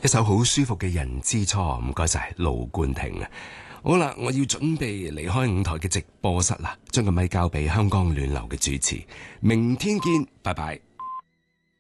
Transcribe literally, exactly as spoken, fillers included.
一首好舒服嘅人之初，唔該晒盧冠廷啊！好啦，我要準備離開舞台嘅直播室啦，將個咪交俾香港暖流嘅主持，明天見，拜拜。